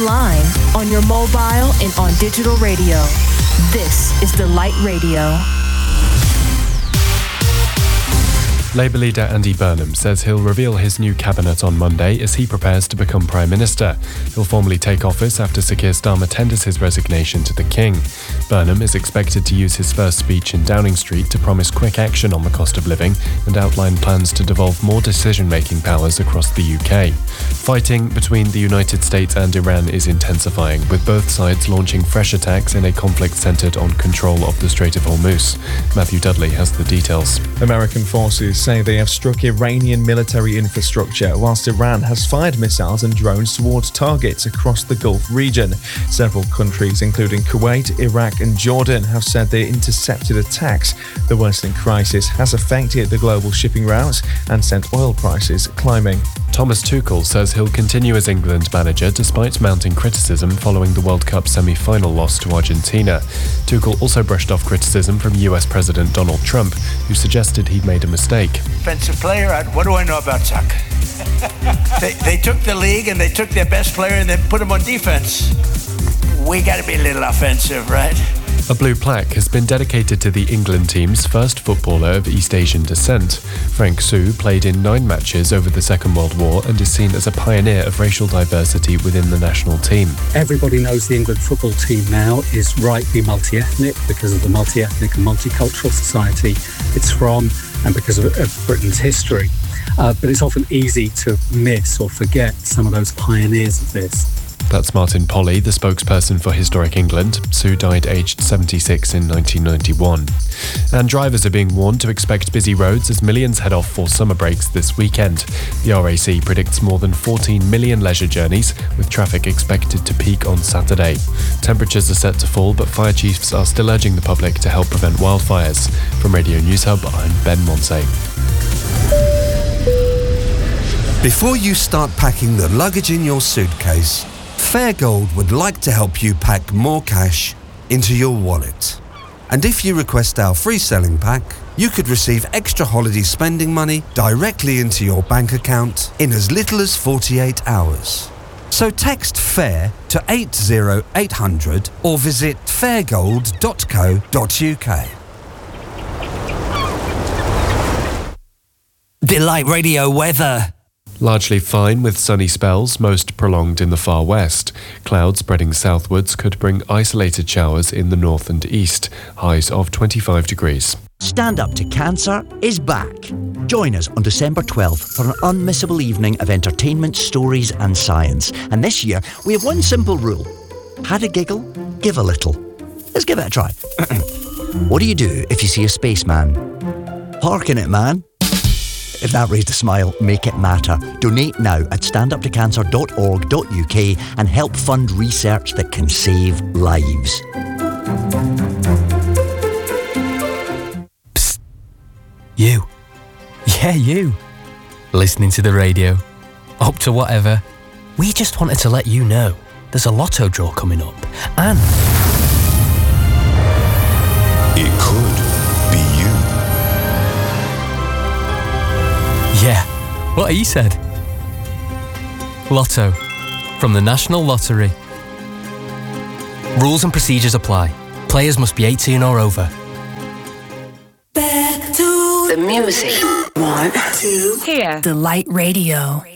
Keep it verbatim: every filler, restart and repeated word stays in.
online, on your mobile, and on digital radio. This is Delight Radio. Labour leader Andy Burnham says he'll reveal his new cabinet on Monday as he prepares to become Prime Minister. He'll formally take office after Sir Keir Starmer tenders his resignation to the King. Burnham is expected to use his first speech in Downing Street to promise quick action on the cost of living and outline plans to devolve more decision-making powers across the U K. Fighting between the United States and Iran is intensifying, with both sides launching fresh attacks in a conflict centred on control of the Strait of Hormuz. Matthew Dudley has the details. American forces say they have struck Iranian military infrastructure, whilst Iran has fired missiles and drones towards targets across the Gulf region. Several countries, including Kuwait, Iraq and Jordan, have said they intercepted attacks. The worsening crisis has affected the global shipping routes and sent oil prices climbing. Thomas Tuchel says he'll continue as England manager despite mounting criticism following the World Cup semi-final loss to Argentina. Tuchel also brushed off criticism from U S President Donald Trump, who suggested he'd made a mistake. Offensive player, what do I know about soccer? they, they took the league and they took their best player and they put him on defense. We got to be a little offensive, right? A blue plaque has been dedicated to the England team's first footballer of East Asian descent. Frank Su played in nine matches over the Second World War and is seen as a pioneer of racial diversity within the national team. Everybody knows the England football team now is rightly multi-ethnic because of the multi-ethnic and multicultural society it's from and because of, of Britain's history. Uh, but it's often easy to miss or forget some of those pioneers of this. That's Martin Polly, the spokesperson for Historic England. Sue died aged seventy-six in nineteen ninety-one. And drivers are being warned to expect busy roads as millions head off for summer breaks this weekend. The R A C predicts more than fourteen million leisure journeys, with traffic expected to peak on Saturday. Temperatures are set to fall, but fire chiefs are still urging the public to help prevent wildfires. From Radio News Hub, I'm Ben Monsey. Before you start packing the luggage in your suitcase, Fairgold would like to help you pack more cash into your wallet. And if you request our free selling pack, you could receive extra holiday spending money directly into your bank account in as little as forty-eight hours. So text FAIR to eight oh eight hundred or visit fairgold dot co dot uk. Delight Radio weather. Largely fine with sunny spells, most prolonged in the far west. Clouds spreading southwards could bring isolated showers in the north and east. Highs of twenty-five degrees. Stand Up to Cancer is back. Join us on December twelfth for an unmissable evening of entertainment, stories and science. And this year, we have one simple rule. Had a giggle, give a little. Let's give it a try. What do you do if you see a spaceman? Parking it, man. If that raised a smile, make it matter. Donate now at stand up to cancer dot org dot u k and help fund research that can save lives. Psst. You. Yeah, you. Listening to the radio. Up to whatever. We just wanted to let you know there's a lotto draw coming up. And it could be you. Yeah, what he said. Lotto, from the National Lottery. Rules and procedures apply. Players must be eighteen or over. Back to the music. One, two, here. Delight Radio.